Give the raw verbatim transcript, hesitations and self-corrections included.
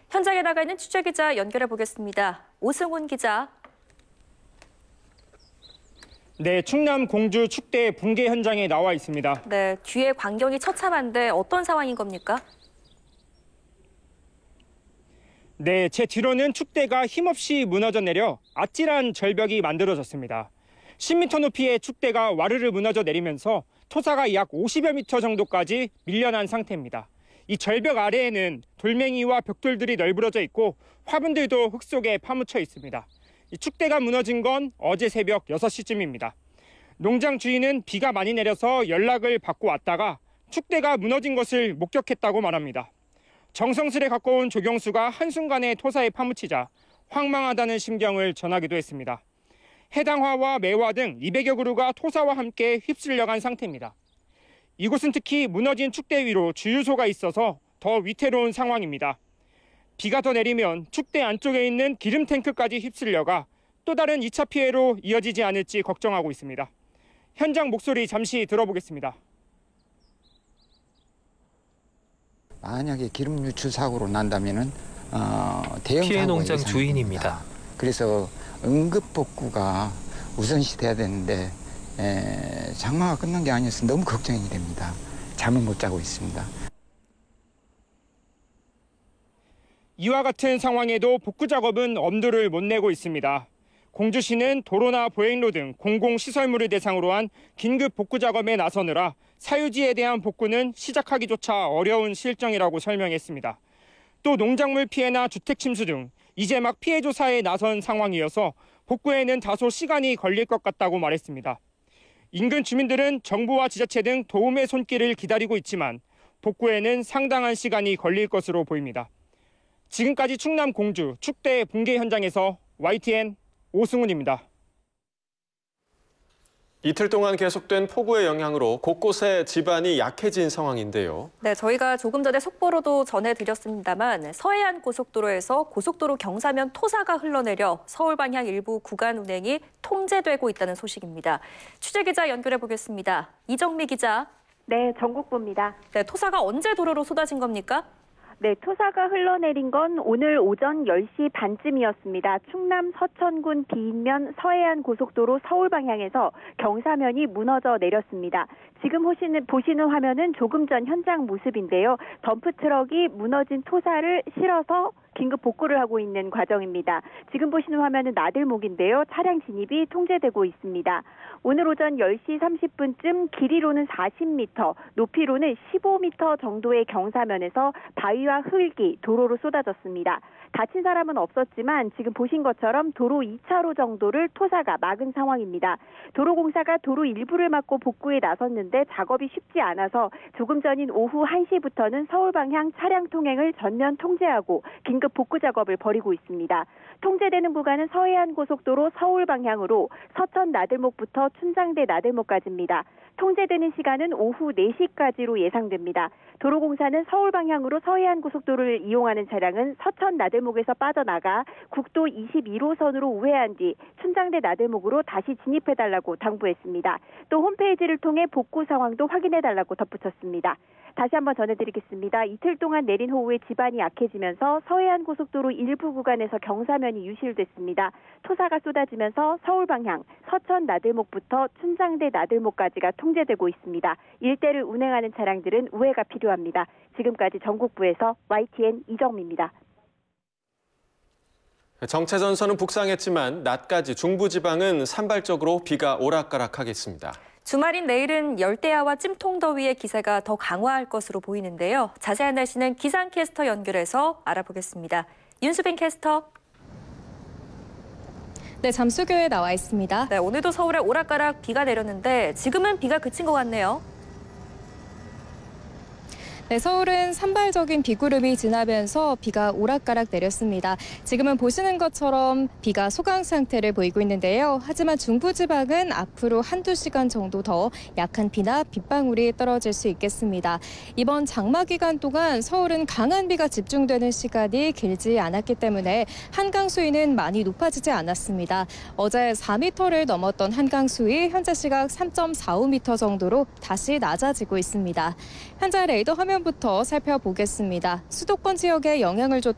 현장에 나가 있는 취재기자 연결해 보겠습니다. 오승훈 기자. 네, 충남 공주 축대 붕괴 현장에 나와 있습니다. 네, 뒤에 광경이 처참한데 어떤 상황인 겁니까? 네, 제 뒤로는 축대가 힘없이 무너져 내려 아찔한 절벽이 만들어졌습니다. 십 미터 높이의 축대가 와르르 무너져 내리면서 토사가 약 오십여 미터 정도까지 밀려난 상태입니다. 이 절벽 아래에는 돌멩이와 벽돌들이 널브러져 있고 화분들도 흙 속에 파묻혀 있습니다. 이 축대가 무너진 건 어제 새벽 여섯 시쯤입니다. 농장 주인은 비가 많이 내려서 연락을 받고 왔다가 축대가 무너진 것을 목격했다고 말합니다. 정성스레 갖고 온 조경수가 한순간에 토사에 파묻히자 황망하다는 심경을 전하기도 했습니다. 해당화와 매화 등 이백여 그루가 토사와 함께 휩쓸려간 상태입니다. 이곳은 특히 무너진 축대 위로 주유소가 있어서 더 위태로운 상황입니다. 비가 더 내리면 축대 안쪽에 있는 기름 탱크까지 휩쓸려가 또 다른 이 차 피해로 이어지지 않을지 걱정하고 있습니다. 현장 목소리 잠시 들어보겠습니다. 만약에 기름 유출 사고로 난다면은 어, 대형 피해 농장 예상됩니다. 주인입니다. 그래서 응급 복구가 우선시 돼야 되는데 에, 장마가 끝난 게 아니어서 너무 걱정이 됩니다. 잠을 못 자고 있습니다. 이와 같은 상황에도 복구 작업은 엄두를 못 내고 있습니다. 공주시는 도로나 보행로 등 공공시설물을 대상으로 한 긴급 복구 작업에 나서느라 사유지에 대한 복구는 시작하기조차 어려운 실정이라고 설명했습니다. 또 농작물 피해나 주택 침수 등 이제 막 피해 조사에 나선 상황이어서 복구에는 다소 시간이 걸릴 것 같다고 말했습니다. 인근 주민들은 정부와 지자체 등 도움의 손길을 기다리고 있지만 복구에는 상당한 시간이 걸릴 것으로 보입니다. 지금까지 충남 공주 축대 붕괴 현장에서 와이티엔 오승훈입니다. 이틀 동안 계속된 폭우의 영향으로 곳곳에 지반이 약해진 상황인데요. 네, 저희가 조금 전에 속보로도 전해드렸습니다만 서해안 고속도로에서 고속도로 경사면 토사가 흘러내려 서울 방향 일부 구간 운행이 통제되고 있다는 소식입니다. 취재기자 연결해 보겠습니다. 이정미 기자. 네, 전국부입니다. 네, 토사가 언제 도로로 쏟아진 겁니까? 네, 토사가 흘러내린 건 오늘 오전 열 시 반쯤이었습니다. 충남 서천군 비인면 서해안 고속도로 서울 방향에서 경사면이 무너져 내렸습니다. 지금 보시는, 보시는 화면은 조금 전 현장 모습인데요. 덤프트럭이 무너진 토사를 실어서 긴급 복구를 하고 있는 과정입니다. 지금 보시는 화면은 나들목인데요. 차량 진입이 통제되고 있습니다. 오늘 오전 열 시 삼십 분쯤 길이로는 사십 미터, 높이로는 십오 미터 정도의 경사면에서 바위와 흙이 도로로 쏟아졌습니다. 다친 사람은 없었지만 지금 보신 것처럼 도로 이 차로 정도를 토사가 막은 상황입니다. 도로공사가 도로 일부를 막고 복구에 나섰는데 작업이 쉽지 않아서 조금 전인 오후 한 시부터는 서울 방향 차량 통행을 전면 통제하고 긴급 복구 작업을 벌이고 있습니다. 통제되는 구간은 서해안 고속도로 서울 방향으로 서천 나들목부터 춘장대 나들목까지입니다. 통제되는 시간은 오후 네 시까지로 예상됩니다. 도로공사는 서울 방향으로 서해안 고속도로를 이용하는 차량은 서천 나들목에서 빠져나가 국도 이십일 호선으로 우회한 뒤 춘장대 나들목으로 다시 진입해달라고 당부했습니다. 또 홈페이지를 통해 복구 상황도 확인해달라고 덧붙였습니다. 다시 한번 전해드리겠습니다. 이틀 동안 내린 호우에 지반이 약해지면서 서해안 고속도로 일부 구간에서 경사면이 유실됐습니다. 토사가 쏟아지면서 서울 방향 서천 나들목부터 춘장대 나들목까지가 통제되고 있습니다. 일대를 운행하는 차량들은 우회가 필요합니다. 지금까지 전국부에서 와이티엔 이정미입니다. 정체전선은 북상했지만 낮까지 중부지방은 산발적으로 비가 오락가락하겠습니다. 주말인 내일은 열대야와 찜통더위의 기세가 더 강화할 것으로 보이는데요. 자세한 날씨는 기상캐스터 연결해서 알아보겠습니다. 윤수빈 캐스터. 네, 잠수교에 나와 있습니다. 네, 오늘도 서울에 오락가락 비가 내렸는데 지금은 비가 그친 것 같네요. 네, 서울은 산발적인 비구름이 지나면서 비가 오락가락 내렸습니다. 지금은 보시는 것처럼 비가 소강 상태를 보이고 있는데요. 하지만 중부지방은 앞으로 한두 시간 정도 더 약한 비나 빗방울이 떨어질 수 있겠습니다. 이번 장마 기간 동안 서울은 강한 비가 집중되는 시간이 길지 않았기 때문에 한강 수위는 많이 높아지지 않았습니다. 어제 사 미터를 넘었던 한강 수위 현재 시각 삼 점 사오 미터 정도로 다시 낮아지고 있습니다. 현재 레이더 화면부터 살펴보겠습니다. 수도권 지역에 영향을 줬던